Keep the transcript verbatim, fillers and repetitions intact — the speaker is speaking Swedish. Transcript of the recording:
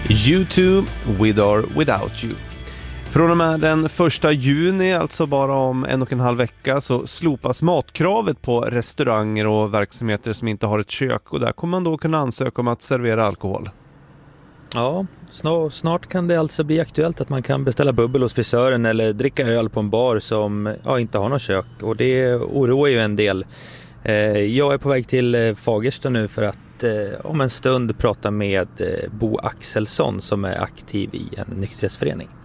U two, With or Without You. Från och med den första juni, alltså bara om en och en halv vecka, så slopas matkravet på restauranger och verksamheter som inte har ett kök. Och där kommer man då kunna ansöka om att servera alkohol. Ja, snart kan det alltså bli aktuellt att man kan beställa bubbel hos frisören eller dricka öl på en bar som ja, inte har något kök. Och det oroar ju en del. Jag är på väg till Fagersta nu för att om en stund prata med Bo Axelsson som är aktiv i en nykterhetsförening.